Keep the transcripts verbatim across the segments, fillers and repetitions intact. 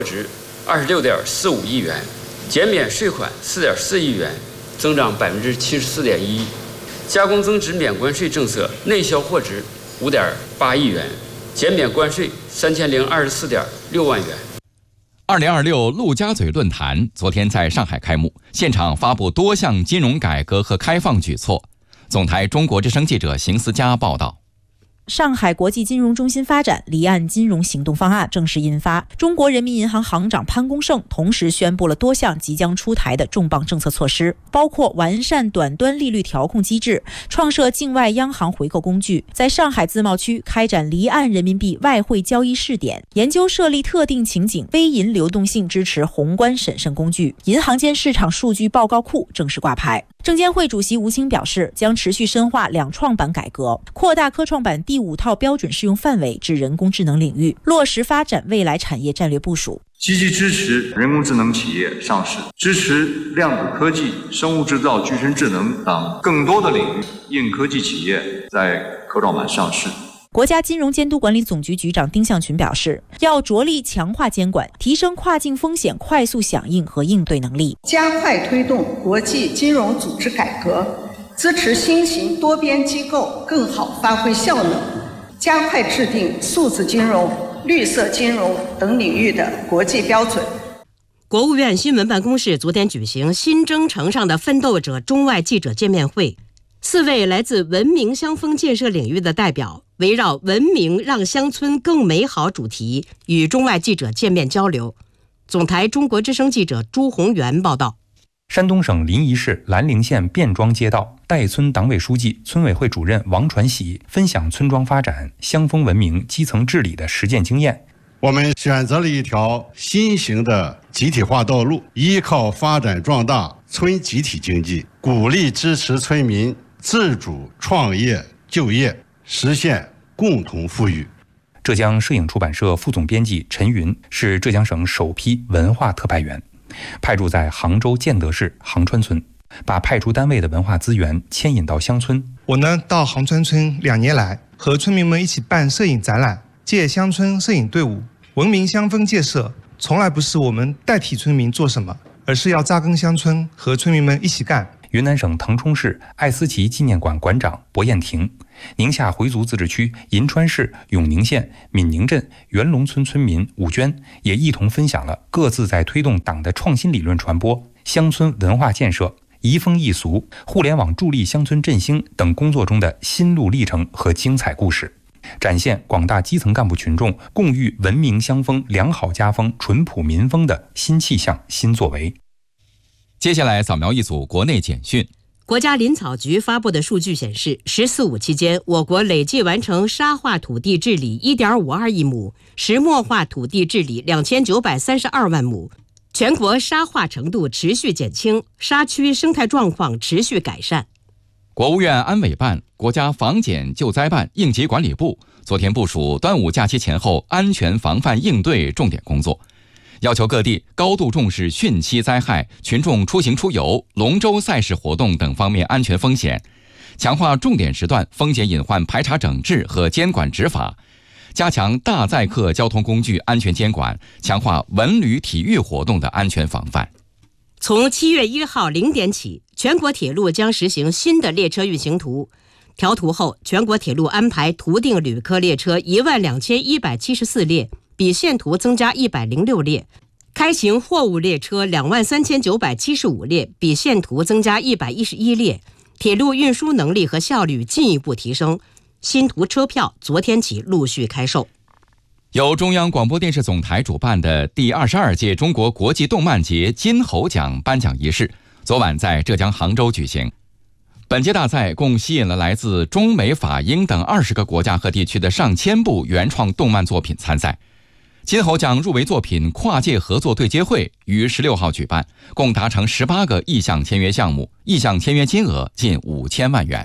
值二十六点四五亿元，减免税款四点四亿元，增长百分之七十四点一。加工增值免关税政策内销货值五点八亿元，减免关税三千零二十四点六万元。 二零二六陆家嘴论坛昨天在上海开幕，现场发布多项金融改革和开放举措。总台中国之声记者邢思佳报道。 上海国际金融中心发展离岸金融行动方案正式印发，中国人民银行行长潘功胜同时宣布了多项即将出台的重磅政策措施，包括完善短端利率调控机制，创设境外央行回购工具，在上海自贸区开展离岸人民币外汇交易试点，研究设立特定情景微银流动性支持宏观审慎工具，银行间市场数据报告库正式挂牌。证监会主席吴清表示，将持续深化两创板改革，扩大科创板第五套标准适用范围至人工智能领域，落实发展未来产业战略部署。 积极支持人工智能企业上市，支持量子科技、生物制造、具身智能等更多的领域硬科技企业在科创板上市。 国家金融监督管理总局局长丁向群表示，要着力强化监管，提升跨境风险快速响应和应对能力， 加快推动国际金融组织改革，支持新型多边机构更好发挥效能，加快制定数字金融、绿色金融等领域的国际标准。 国务院新闻办公室昨天举行新征程上的奋斗者中外记者见面会，四位来自文明乡风建设领域的代表围绕文明让乡村更美好主题与中外记者见面交流。总台中国之声记者朱宏元报道。 山东省临沂市兰陵县卞庄街道代村党委书记、村委会主任王传喜分享村庄发展、乡风文明、基层治理的实践经验。 我们选择了一条新型的集体化道路，依靠发展壮大村集体经济，鼓励支持村民自主创业就业，实现共同富裕。 浙江摄影出版社副总编辑陈云是浙江省首批文化特派员，派驻在杭州建德市杭川村，把派出单位的文化资源牵引到乡村。 我呢到杭川村两年来，和村民们一起办摄影展览，借乡村摄影队伍，文明乡风建设从来不是我们代替村民做什么，而是要扎根乡村，和村民们一起干。 云南省腾冲市爱思齐纪念馆馆长薄艳婷，宁夏回族自治区银川市永宁县闽宁镇元龙村村民武娟也一同分享了各自在推动党的创新理论传播、乡村文化建设、移风易俗、互联网助力乡村振兴等工作中的心路历程和精彩故事，展现广大基层干部群众共育文明乡风、良好家风、淳朴民风的新气象、新作为。 接下来扫描一组国内简讯。 国家林草局发布的数据显示，十四五期间，我国累计完成沙化土地治理 一点五二亿亩，石墨化土地治理两千九百三十二万亩，全国沙化程度持续减轻，沙区生态状况持续改善。 国务院安委办、国家防检救灾办、应急管理部昨天部署端午假期前后安全防范应对重点工作，要求各地高度重视汛期灾害、群众出行出游、龙舟赛事活动等方面安全风险，强化重点时段风险隐患排查整治和监管执法，加强大载客交通工具安全监管，强化文旅体育活动的安全防范。 从七月一号零点起，全国铁路将实行新的列车运行图。调图后，全国铁路安排图定旅客列车一万两千一百七十四列，比现图增加一百零六列；开行货物列车两万三千九百七十五列，比现图增加一百一十一列。铁路运输能力和效率进一步提升。新图车票昨天起陆续开售。 由中央广播电视总台主办的第二十二届中国国际动漫节金猴奖颁奖仪式昨晚在浙江杭州举行。本届大赛共吸引了来自中美法英等二十个国家和地区的上千部原创动漫作品参赛。金猴奖入围作品跨界合作对接会于十六号举办，共达成十八个意向签约项目，意向签约金额近五千万元。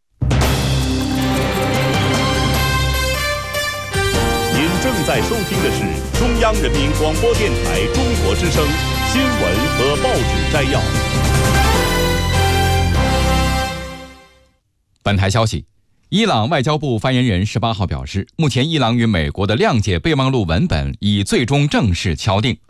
您正在收听的是中央人民广播电台中国之声新闻和报纸摘要。 本台消息，伊朗外交部发言人十八号表示，目前伊朗与美国的谅解备忘录文本已最终正式敲定，